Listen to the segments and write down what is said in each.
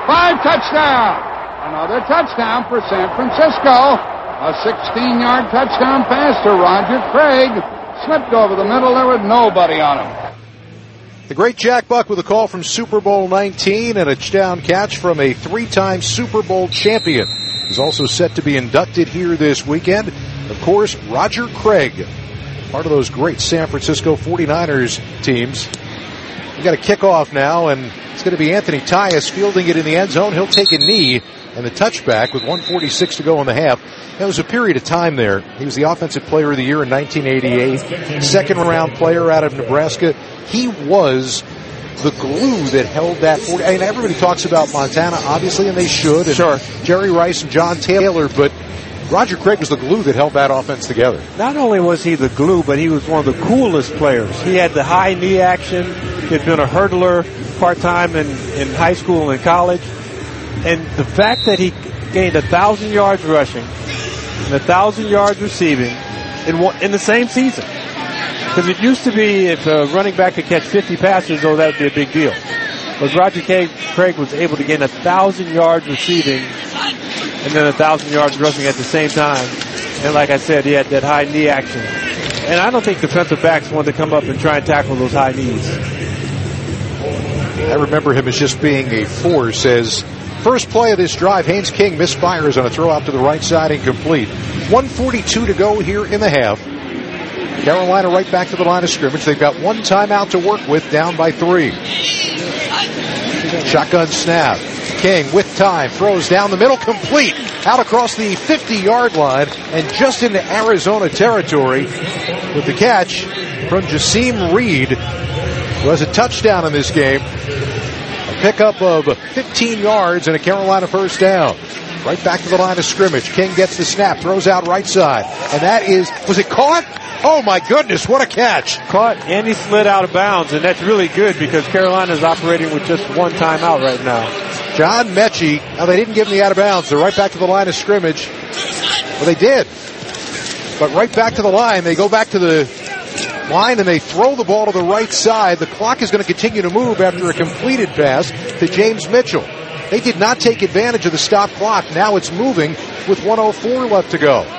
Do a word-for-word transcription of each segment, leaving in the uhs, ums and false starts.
five, touchdown. Another touchdown for San Francisco. A sixteen-yard touchdown pass to Roger Craig. Slipped over the middle. There was nobody on him. The great Jack Buck with a call from Super Bowl nineteen and a touchdown catch from a three-time Super Bowl champion. He's also set to be inducted here this weekend. Of course, Roger Craig, part of those great San Francisco forty-niners teams. We've got a kickoff now, and it's going to be Anthony Tyus fielding it in the end zone. He'll take a knee and the touchback with one forty-six to go in the half. There was a period of time there. He was the Offensive Player of the Year in nineteen eighty-eight, second-round player out of Nebraska. He was the glue that held that forty. I mean, everybody talks about Montana, obviously, and they should. And sure. Jerry Rice and John Taylor, but Roger Craig was the glue that held that offense together. Not only was he the glue, but he was one of the coolest players. He had the high knee action. He had been a hurdler part-time in, in high school and college. And the fact that he gained one thousand yards rushing and one thousand yards receiving in one, in the same season. Because it used to be if a running back could catch fifty passes, oh, that would be a big deal. But Roger Craig was able to gain one thousand yards receiving and then one thousand yards rushing at the same time. And like I said, he had that high knee action. And I don't think defensive backs wanted to come up and try and tackle those high knees. I remember him as just being a force. As first play of this drive, Haynes King misfires on a throw out to the right side, incomplete. one forty-two to go here in the half. Carolina right back to the line of scrimmage. They've got one timeout to work with, down by three. Shotgun snap. King with time, throws down the middle, complete. Out across the fifty-yard line and just into Arizona territory with the catch from Jasim Reed, who has a touchdown in this game. A pickup of fifteen yards and a Carolina first down. Right back to the line of scrimmage. King gets the snap, throws out right side. And that is, was it caught? Oh my goodness, what a catch. Caught and he slid out of bounds, and that's really good because Carolina's operating with just one timeout right now. John Mechie, now they didn't give him the out of bounds. They're right back to the line of scrimmage. Well, they did. But right back to the line. They go back to the line and they throw the ball to the right side. The clock is going to continue to move after a completed pass to James Mitchell. They did not take advantage of the stop clock. Now it's moving with one oh four left to go.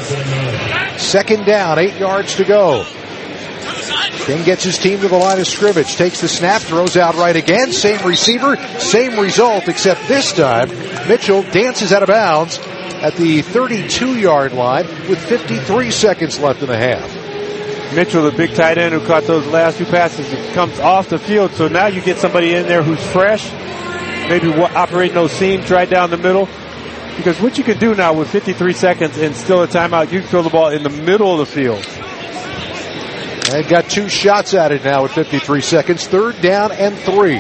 Second down, eight yards to go. King gets his team to the line of scrimmage, takes the snap, throws out right again. Same receiver, same result, except this time Mitchell dances out of bounds at the thirty-two-yard line with fifty-three seconds left in the half. Mitchell, the big tight end who caught those last two passes, comes off the field. So now you get somebody in there who's fresh, maybe operating those seams right down the middle. Because what you can do now with fifty-three seconds and still a timeout, you can throw the ball in the middle of the field. They've got two shots at it now with fifty-three seconds. Third down and three.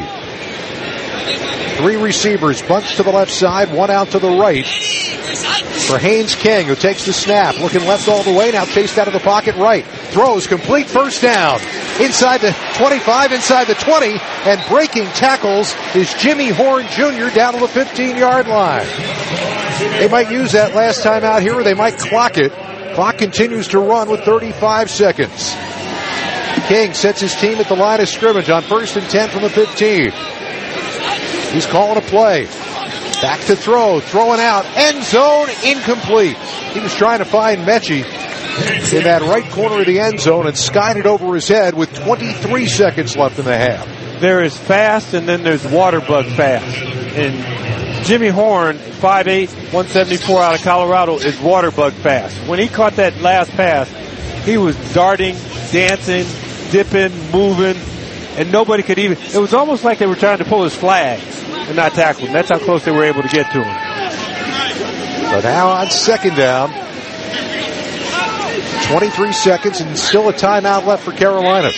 Three receivers, bunched to the left side, one out to the right. For Haynes King, who takes the snap, looking left all the way, now chased out of the pocket right. Throws, complete, first down. Inside the twenty-five, inside the twenty, and breaking tackles is Jimmy Horn Junior down to the fifteen-yard line. They might use that last time out here, or they might clock it. Clock continues to run with thirty-five seconds. King sets his team at the line of scrimmage on first and ten from the fifteen. He's calling a play. Back to throw, throwing out, end zone, incomplete. He was trying to find Mechie in that right corner of the end zone and skied it over his head with twenty-three seconds left in the half. There is fast and then there's water bug fast. And Jimmy Horn, five eight, one seventy-four out of Colorado, is water bug fast. When he caught that last pass, he was darting, dancing, dipping, moving, and nobody could even, it was almost like they were trying to pull his flag and not tackle him. That's how close they were able to get to him. So now on second down, twenty-three seconds and still a timeout left for Carolina.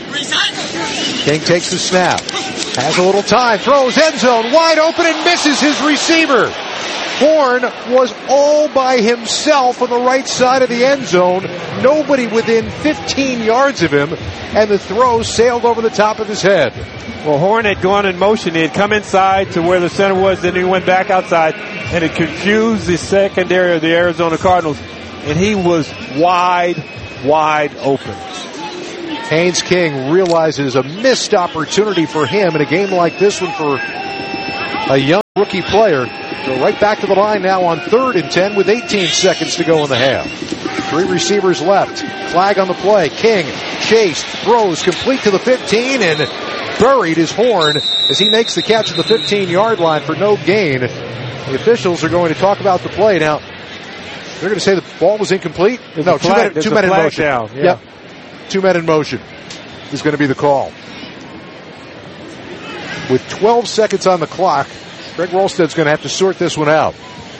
King takes the snap, has a little time, throws end zone, wide open and misses his receiver. Horn was all by himself on the right side of the end zone. Nobody within fifteen yards of him, and the throw sailed over the top of his head. Well, Horn had gone in motion. He had come inside to where the center was, then he went back outside, and it confused the secondary of the Arizona Cardinals, and he was wide, wide open. Haynes King realizes a missed opportunity for him in a game like this one for a young rookie player. So right back to the line now on third and ten with eighteen seconds to go in the half. Three receivers left. Flag on the play. King chased, throws complete to the fifteen and buried his horn as he makes the catch at the fifteen-yard line for no gain. The officials are going to talk about the play. Now, they're going to say the ball was incomplete. There's no, two men, two men in motion. Down. Yeah. Yep. Two men in motion is going to be the call. With twelve seconds on the clock, Greg Rolstad's going to have to sort this one out.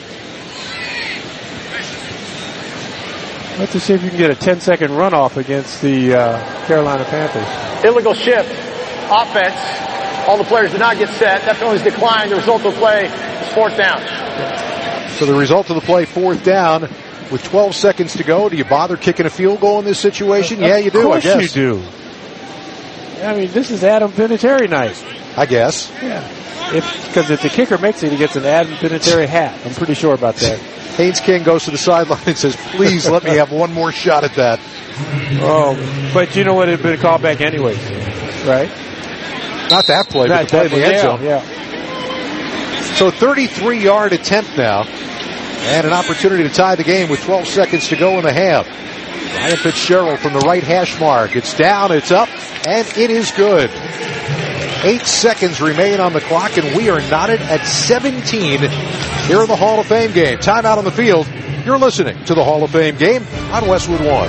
Let's see if you can get a ten-second runoff against the uh, Carolina Panthers. Illegal shift. Offense. All the players did not get set. That penalty is declined. The result of the play is fourth down. So the result of the play, fourth down, with twelve seconds to go. Do you bother kicking a field goal in this situation? Yeah, you do, I guess. Of course you do. I mean, this is Adam Vinatieri night. I guess. Yeah. Because if, if the kicker makes it, he gets an Adam Vinatieri hat. I'm pretty sure about that. Haynes King goes to the sideline and says, please let me have one more shot at that. Oh, but you know what? It had been called back anyways, right? Not that play, but the play in the end zone. Yeah. So thirty-three-yard attempt now, and an opportunity to tie the game with twelve seconds to go in the half. Ryan Fitzgerald from the right hash mark. It's down, it's up, and it is good. Eight seconds remain on the clock, and we are knotted at seventeen here in the Hall of Fame game. Timeout on the field. You're listening to the Hall of Fame game on Westwood One.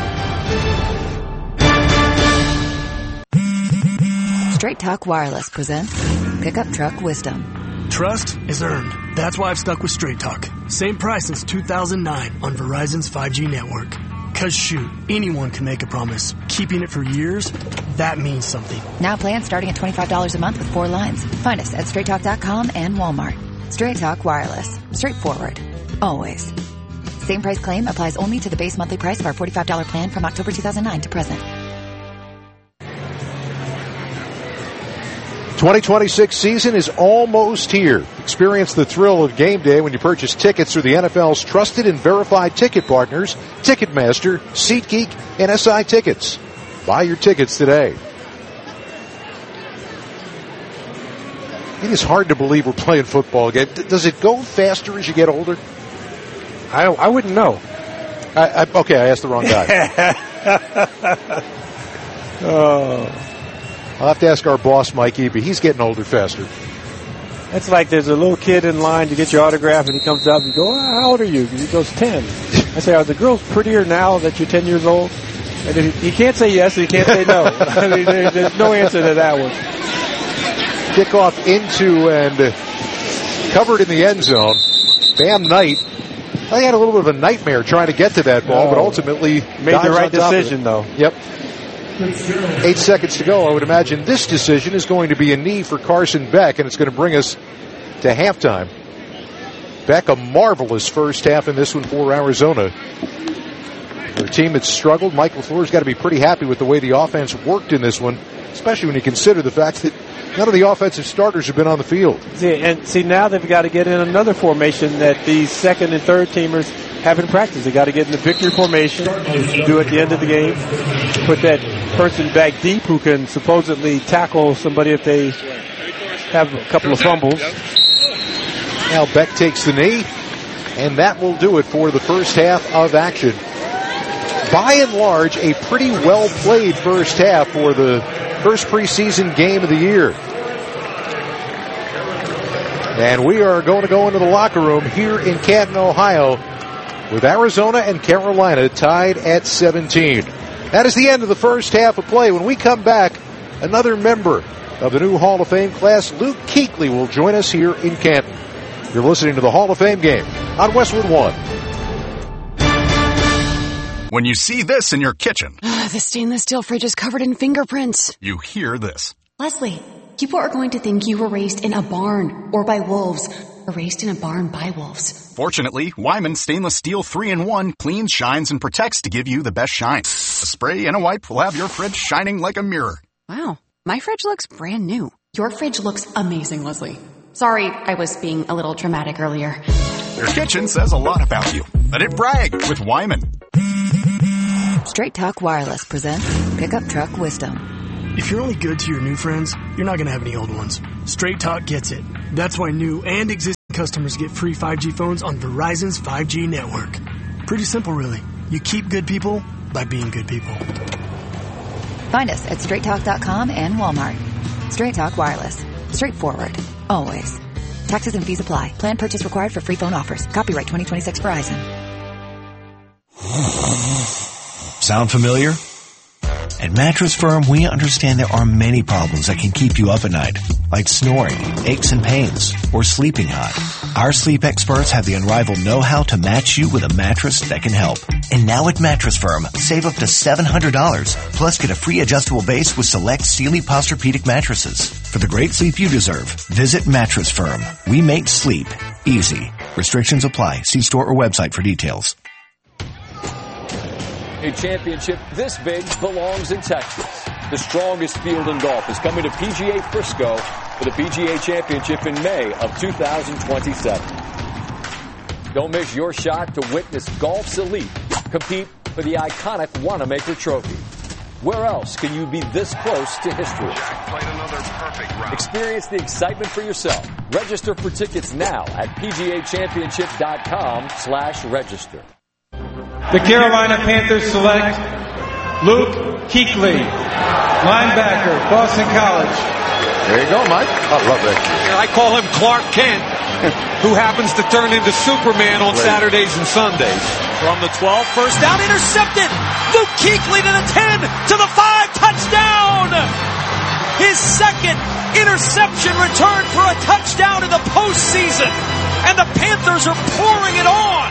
Straight Talk Wireless presents Pickup Truck Wisdom. Trust is earned. That's why I've stuck with Straight Talk. Same price since two thousand nine on Verizon's five G network. Cause shoot, anyone can make a promise. Keeping it for years, that means something. Now plans starting at twenty-five dollars a month with four lines. Find us at straight talk dot com and Walmart. Straight Talk Wireless. Straightforward. Always. Same price claim applies only to the base monthly price of our forty-five dollars plan from October two thousand nine to present. twenty twenty-six season is almost here. Experience the thrill of game day when you purchase tickets through the N F L's trusted and verified ticket partners, Ticketmaster, SeatGeek, and S I Tickets. Buy your tickets today. It is hard to believe we're playing football again. Does it go faster as you get older? I I wouldn't know. I, I, okay, I asked the wrong guy. Oh. I'll have to ask our boss, Mikey, but he's getting older faster. It's like there's a little kid in line to get your autograph, and he comes up and you go, oh, how old are you? And he goes, ten. I say, are the girls prettier now that you're ten years old? And if he, he can't say yes, and he can't say no. I mean, there, there's no answer to that one. Kickoff into and covered in the end zone. Bam Knight. I had a little bit of a nightmare trying to get to that ball, oh, but ultimately made the right decision, though. Yep. Eight seconds to go. I would imagine this decision is going to be a knee for Carson Beck, and it's going to bring us to halftime. Beck, a marvelous first half in this one for Arizona. Their team that's struggled. Mike LaFleur's got to be pretty happy with the way the offense worked in this one, especially when you consider the fact that none of the offensive starters have been on the field. See, and see, now they've got to get in another formation that these second and third teamers haven't practiced. They got to get in the victory formation, do at the end of the game, put that person back deep who can supposedly tackle somebody if they have a couple of fumbles. Now Beck takes the knee, and that will do it for the first half of action. By and large, a pretty well-played first half for the first preseason game of the year. And we are going to go into the locker room here in Canton, Ohio, with Arizona and Carolina tied at seventeen. That is the end of the first half of play. When we come back, another member of the new Hall of Fame class, Luke Kuechly, will join us here in Canton. You're listening to the Hall of Fame game on Westwood One. When you see this in your kitchen, the stainless steel fridge is covered in fingerprints. You hear this. Leslie, people are going to think you were raised in a barn or by wolves, or raised in a barn by wolves. Fortunately, Wyman Stainless Steel three in one cleans, shines, and protects to give you the best shine. A spray and a wipe will have your fridge shining like a mirror. Wow, my fridge looks brand new. Your fridge looks amazing, Leslie. Sorry, I was being a little dramatic earlier. Your kitchen says a lot about you. Let it brag with Wyman. Straight Talk Wireless presents Pickup Truck Wisdom. If you're only good to your new friends, you're not going to have any old ones. Straight Talk gets it. That's why new and existing customers get free five G phones on Verizon's five G network. Pretty simple, really. You keep good people by being good people. Find us at straight talk dot com and Walmart. Straight Talk Wireless. Straightforward. Always. Taxes and fees apply. Plan purchase required for free phone offers. Copyright twenty twenty-six Verizon. Sound familiar? At Mattress Firm, we understand there are many problems that can keep you up at night, like snoring, aches and pains, or sleeping hot. Our sleep experts have the unrivaled know-how to match you with a mattress that can help. And now at Mattress Firm, save up to seven hundred dollars, plus get a free adjustable base with select Sealy Posturepedic mattresses. For the great sleep you deserve, visit Mattress Firm. We make sleep easy. Restrictions apply. See store or website for details. A championship this big belongs in Texas. The strongest field in golf is coming to P G A Frisco for the P G A Championship in May of two thousand twenty-seven. Don't miss your shot to witness golf's elite compete for the iconic Wanamaker Trophy. Where else can you be this close to history? Experience the excitement for yourself. Register for tickets now at P G A championship dot com slash register. The Carolina Panthers select Luke Kuechly, linebacker, Boston College. There you go, Mike. I love that. I call him Clark Kent, who happens to turn into Superman on Great. Saturdays and Sundays. From the twelve, first down, intercepted. Luke Kuechly to the ten, to the five, touchdown. His second interception returned for a touchdown in the postseason. And the Panthers are pouring it on.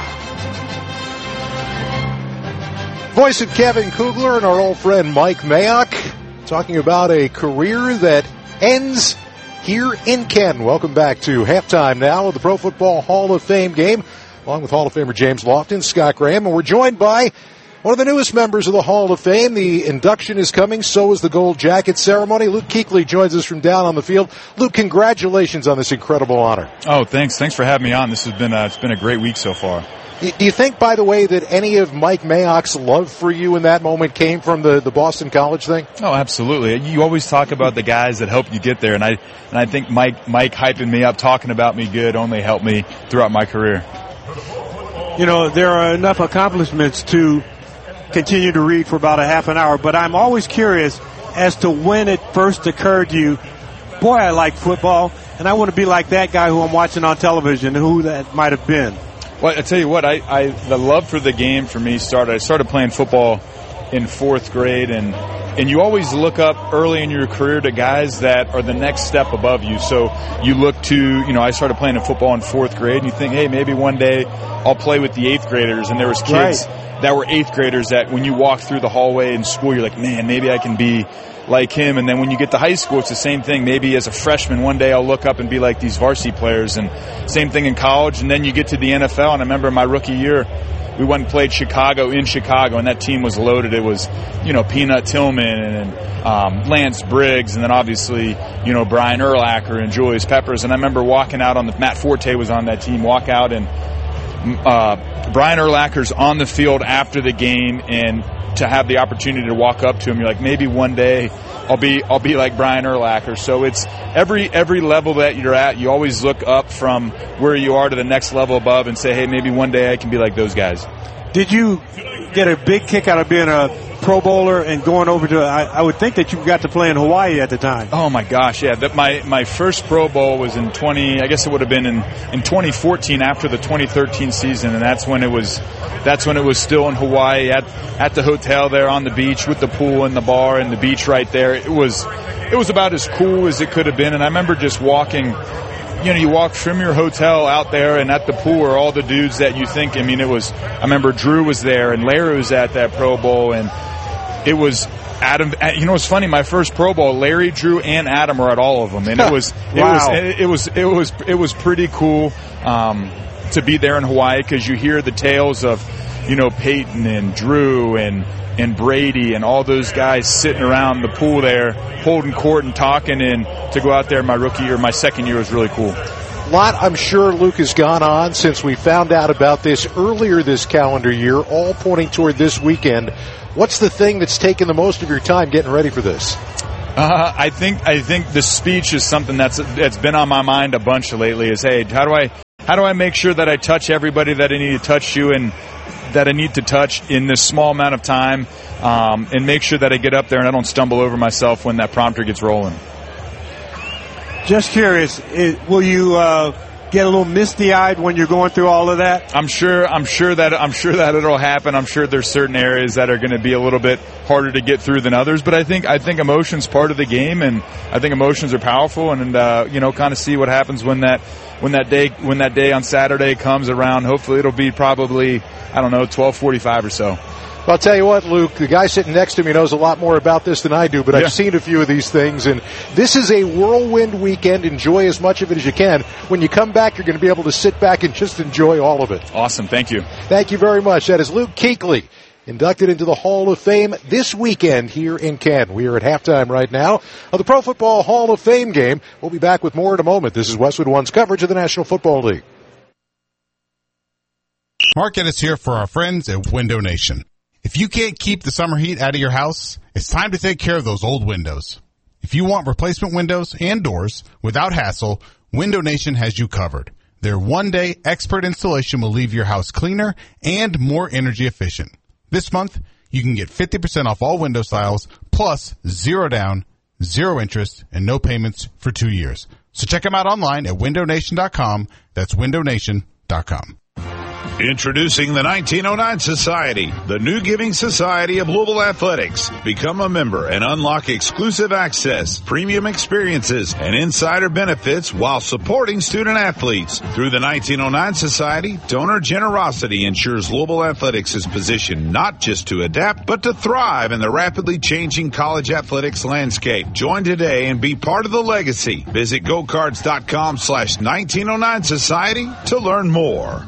Voice of Kevin Kugler and our old friend Mike Mayock talking about a career that ends here in Canton. Welcome back to halftime now of the Pro Football Hall of Fame game, along with Hall of Famer James Lofton, Scott Graham, and we're joined by one of the newest members of the Hall of Fame. The induction is coming, so is the gold jacket ceremony. Luke Kuechly joins us from down on the field. Luke, congratulations on this incredible honor. Oh, thanks. Thanks for having me on. This has been a, it's been a great week so far. Do you think, by the way, that any of Mike Mayock's love for you in that moment came from the, the Boston College thing? Oh, absolutely. You always talk about the guys that helped you get there, and I and I think Mike Mike hyping me up, talking about me good, only helped me throughout my career. You know, there are enough accomplishments to continue to read for about a half an hour, but I'm always curious as to when it first occurred to you, boy, I like football, and I want to be like that guy who I'm watching on television, who that might have been. Well, I tell you what, I, I the love for the game for me started. I started playing football in fourth grade, and and you always look up early in your career to guys that are the next step above you. So you look to, you know, I started playing football in fourth grade, and you think, hey, maybe one day I'll play with the eighth graders. And there was kids right. that were eighth graders that when you walk through the hallway in school, you're like, man, maybe I can be like him. And then when you get to high school, it's the same thing. Maybe as a freshman, one day I'll look up and be like these varsity players. And same thing in college. And then you get to the N F L. And I remember my rookie year, we went and played Chicago in Chicago, and that team was loaded. It was, you know, Peanut Tillman and um, Lance Briggs, and then obviously, you know, Brian Urlacher and Julius Peppers. And I remember walking out on the Matt Forte was on that team. Walk out, and uh, Brian Urlacher's on the field after the game, and to have the opportunity to walk up to him, you're like, maybe one day I'll be I'll be like Brian Urlacher. So it's every every level that you're at, you always look up from where you are to the next level above and say, hey, maybe one day I can be like those guys. Did you get a big kick out of being a Pro Bowler and going over to, I, I would think that you got to play in Hawaii at the time. Oh my gosh, yeah. That my, my first Pro Bowl was in twenty, I guess it would have been in, in twenty fourteen after the twenty thirteen season, and that's when it was, that's when it was still in Hawaii at, at the hotel there on the beach with the pool and the bar and the beach right there. It was, it was about as cool as it could have been, and I remember just walking, you know, you walk from your hotel out there, and at the pool are all the dudes that you think, I mean, it was, I remember Drew was there, and Larry was at that Pro Bowl, and it was Adam. You know, it's funny. My first Pro Bowl, Larry, Drew, and Adam were at all of them, and it was it wow. was it was it was it was pretty cool um, to be there in Hawaii, because you hear the tales of, you know, Peyton and Drew and and Brady and all those guys sitting around the pool there, holding court and talking. And to go out there my rookie year, my second year, was really cool. A lot, I'm sure, Luke, has gone on since we found out about this earlier this calendar year, all pointing toward this weekend. What's the thing that's taken the most of your time getting ready for this? Uh, I think I think the speech is something that's that's been on my mind a bunch lately. Is, hey, how do I how do I make sure that I touch everybody that I need to touch you and that I need to touch in this small amount of time, um, and make sure that I get up there and I don't stumble over myself when that prompter gets rolling. Just curious, it, will you uh, get a little misty-eyed when you're going through all of that? I'm sure. I'm sure that I'm sure that it'll happen. I'm sure there's certain areas that are going to be a little bit harder to get through than others. But I think I think emotion's part of the game, and I think emotions are powerful. And, and uh, you know, kind of see what happens when that when that day when that day on Saturday comes around. Hopefully, it'll be probably I don't know twelve forty-five or so. I'll tell you what, Luke, the guy sitting next to me knows a lot more about this than I do, but yeah. I've seen a few of these things, and this is a whirlwind weekend. Enjoy as much of it as you can. When you come back, you're going to be able to sit back and just enjoy all of it. Awesome. Thank you. Thank you very much. That is Luke Kuechly, inducted into the Hall of Fame this weekend here in Canton. We are at halftime right now of the Pro Football Hall of Fame game. We'll be back with more in a moment. This is Westwood One's coverage of the National Football League. Mark Geddes here for our friends at Window Nation. If you can't keep the summer heat out of your house, it's time to take care of those old windows. If you want replacement windows and doors without hassle, Window Nation has you covered. Their one-day expert installation will leave your house cleaner and more energy efficient. This month, you can get fifty percent off all window styles, plus zero down, zero interest, and no payments for two years. So check them out online at window nation dot com. That's window nation dot com. Introducing the nineteen oh nine Society, the new giving society of Louisville Athletics. Become a member and unlock exclusive access, premium experiences, and insider benefits while supporting student athletes. Through the nineteen oh nine Society, donor generosity ensures Louisville Athletics is positioned not just to adapt, but to thrive in the rapidly changing college athletics landscape. Join today and be part of the legacy. Visit gocards.com slash 1909 Society to learn more.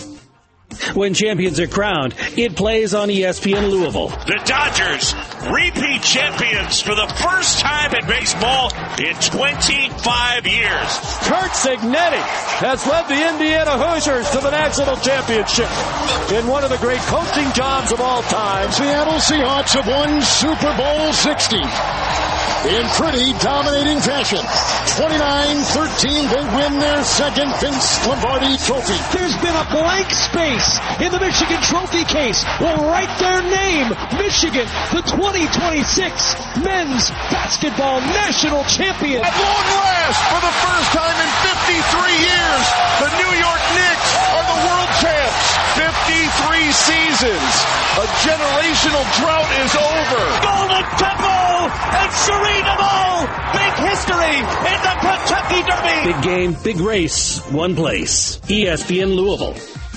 When champions are crowned, it plays on E S P N Louisville. The Dodgers, repeat champions for the first time in baseball in twenty-five years. Curt Cignetti has led the Indiana Hoosiers to the national championship in one of the great coaching jobs of all time. Seattle Seahawks have won Super Bowl sixty in pretty dominating fashion. twenty-nine thirteen, they win their second Vince Lombardi trophy. There's been a blank space in the Michigan Trophy case. Will write their name, Michigan, the twenty twenty-six men's basketball national champion. At long last, for the first time in fifty-three years, the New York Knicks are the world champs. fifty-three seasons. A generational drought is over. Golden Temple and Serena Ball make history in the Kentucky Derby. Big game, big race, one place. E S P N Louisville.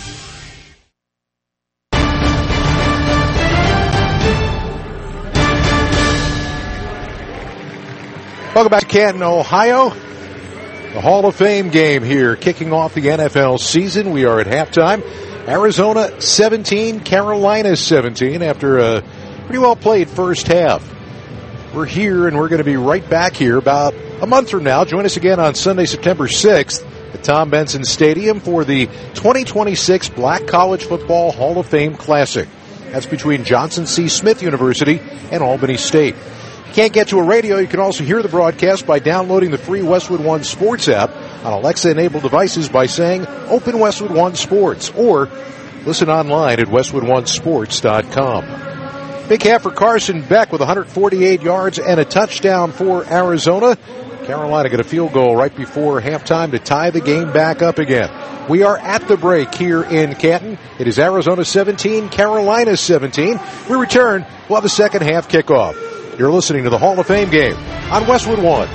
Welcome back to Canton, Ohio. The Hall of Fame game here, kicking off the N F L season. We are at halftime. Arizona seventeen, Carolina seventeen after a pretty well played first half. We're here and we're going to be right back here about a month from now. Join us again on Sunday, September sixth at Tom Benson Stadium for the twenty twenty-six Black College Football Hall of Fame Classic. That's between Johnson C. Smith University and Albany State. Can't get to a radio, you can also hear the broadcast by downloading the free Westwood One Sports app on Alexa-enabled devices by saying Open Westwood One Sports, or listen online at westwood one sports dot com. Big half for Carson Beck with one hundred forty-eight yards and a touchdown for Arizona. Carolina got a field goal right before halftime to tie the game back up again. We are at the break here in Canton. It is Arizona seventeen, Carolina seventeen. We return, we'll have the second half kickoff. You're listening to the Hall of Fame game on Westwood One.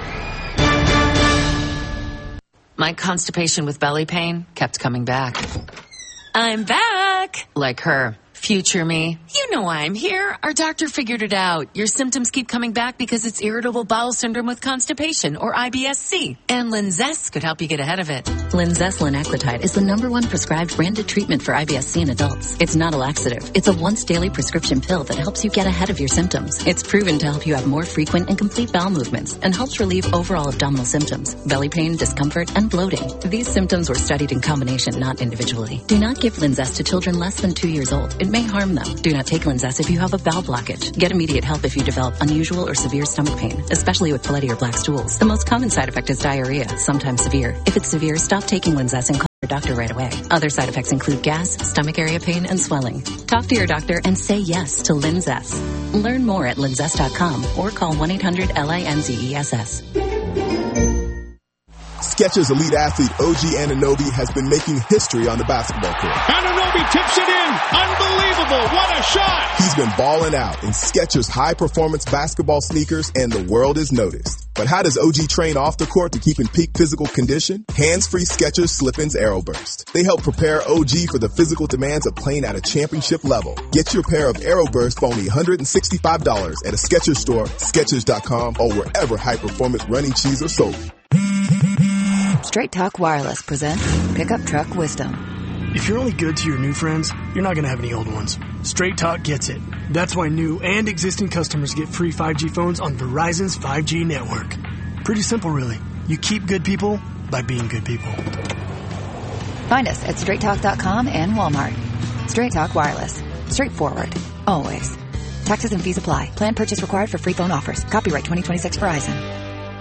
My constipation with belly pain kept coming back. I'm back! Like her. Future me. You know why I'm here. Our doctor figured it out. Your symptoms keep coming back because it's irritable bowel syndrome with constipation, or I B S C. And Linzess could help you get ahead of it. Linzess linaclotide is the number one prescribed branded treatment for I B S C in adults. It's not a laxative. It's a once daily prescription pill that helps you get ahead of your symptoms. It's proven to help you have more frequent and complete bowel movements and helps relieve overall abdominal symptoms, belly pain, discomfort, and bloating. These symptoms were studied in combination, not individually. Do not give Linzess to children less than two years old. It may harm them. Do not take Linzess if you have a bowel blockage. Get immediate help if you develop unusual or severe stomach pain, especially with bloody or black stools. The most common side effect is diarrhea, sometimes severe. If it's severe, stop taking Linzess and call your doctor right away. Other side effects include gas, stomach area pain, and swelling. Talk to your doctor and say yes to Linzess. Learn more at linzess dot com or call one eight hundred L I N Z E S S. Skechers elite athlete O G Anunoby has been making history on the basketball court. Anunoby tips it in. Unbelievable. What a shot. He's been balling out in Skechers high-performance basketball sneakers, and the world has noticed. But how does O G train off the court to keep in peak physical condition? Hands-free Skechers Slip-ins AeroBurst. They help prepare O G for the physical demands of playing at a championship level. Get your pair of AeroBurst for only one hundred sixty-five dollars at a Skechers store, Skechers dot com, or wherever high-performance running shoes are sold. Straight Talk Wireless presents Pickup Truck Wisdom. If you're only good to your new friends, you're not going to have any old ones. Straight Talk gets it. That's why new and existing customers get free five G phones on Verizon's five G network. Pretty simple, really. You keep good people by being good people. Find us at straight talk dot com and Walmart. Straight Talk Wireless. Straightforward. Always. Taxes and fees apply. Plan purchase required for free phone offers. Copyright twenty twenty-six Verizon.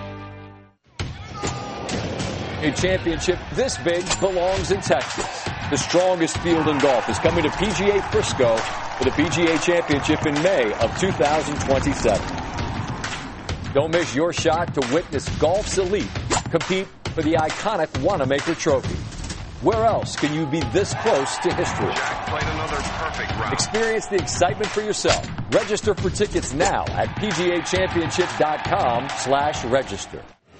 A championship this big belongs in Texas. The strongest field in golf is coming to P G A Frisco for the P G A Championship in May of two thousand twenty-seven. Don't miss your shot to witness golf's elite compete for the iconic Wanamaker Trophy. Where else can you be this close to history? Jack played another perfect round. Experience the excitement for yourself. Register for tickets now at P G A Championship dot com slash register.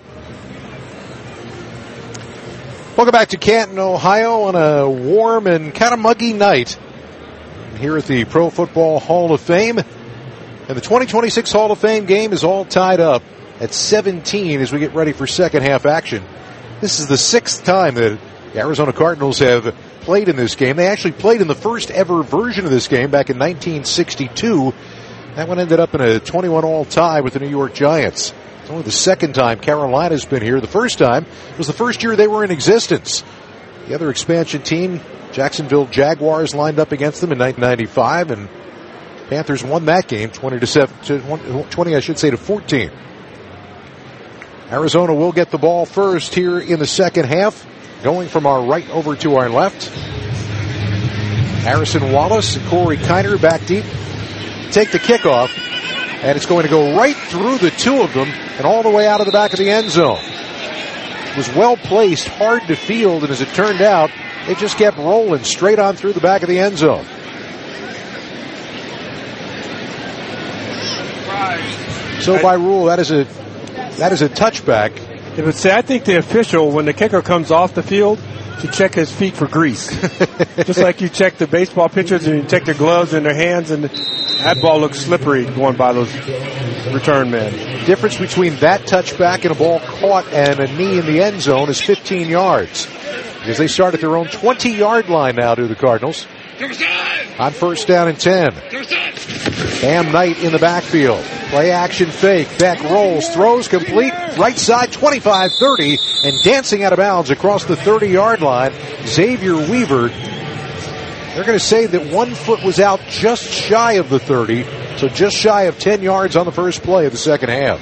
Welcome back to Canton, Ohio on a warm and kind of muggy night here at the Pro Football Hall of Fame. And the twenty twenty-six Hall of Fame game is all tied up at seventeen as we get ready for second half action. This is the sixth time that the Arizona Cardinals have played in this game. They actually played in the first ever version of this game back in nineteen sixty-two. That one ended up in a twenty-one all tie with the New York Giants. It's only the second time Carolina's been here. The first time was the first year they were in existence. The other expansion team, Jacksonville Jaguars, lined up against them in nineteen ninety-five, and Panthers won that game twenty to seven, to twenty, I should say, to fourteen. Arizona will get the ball first here in the second half, going from our right over to our left. Harrison Wallace and Corey Kiner back deep take the kickoff, and it's going to go right through the two of them and all the way out of the back of the end zone. It was well placed, hard to field, and as it turned out, it just kept rolling straight on through the back of the end zone. So by rule, that is a that is a touchback. Yeah, but see, I think the official, when the kicker comes off the field, should check his feet for grease. Just like you check the baseball pitchers and you check their gloves and their hands, and that ball looks slippery going by those return men. Difference between that touchback and a ball caught and a knee in the end zone is fifteen yards. Because they start at their own twenty-yard line now, do the Cardinals. On first down and ten. Bam Knight in the backfield. Play action fake. Beck rolls, throws complete. Right side, twenty-five thirty. And dancing out of bounds across the thirty-yard line, Xavier Weaver. They're going to say that one foot was out just shy of the thirty. So just shy of ten yards on the first play of the second half.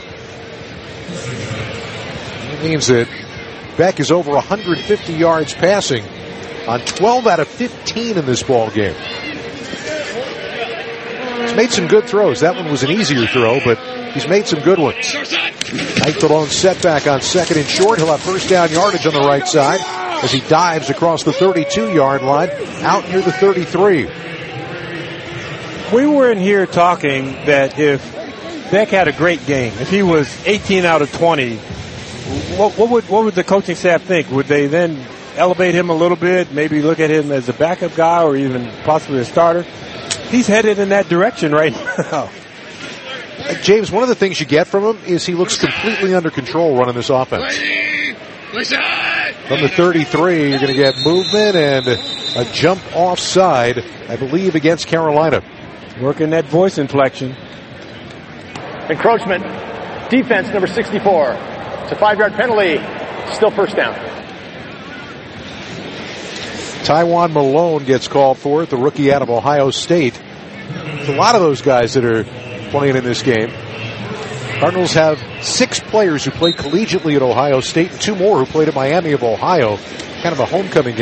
It means that Beck is over one hundred fifty yards passing on twelve out of fifteen in this ball game. He's made some good throws. That one was an easier throw, but he's made some good ones. Knight the lone setback on second and short. He'll have first down yardage on the right side as he dives across the thirty-two-yard line out near the thirty-three. We were in here talking that if Beck had a great game, if he was eighteen out of twenty, what, what would what would the coaching staff think? Would they then elevate him a little bit, maybe look at him as a backup guy or even possibly a starter? He's headed in that direction right now. Uh, James, one of the things you get from him is he looks completely under control running this offense. From the thirty-three, you're going to get movement and a jump offside, I believe, against Carolina. Working that voice inflection. Encroachment. Defense, number sixty-four. It's a five-yard penalty. Still first down. Tywone Malone gets called for it, the rookie out of Ohio State. There's a lot of those guys that are playing in this game. Cardinals have six players who played collegiately at Ohio State and two more who played at Miami of Ohio. Kind of a homecoming game.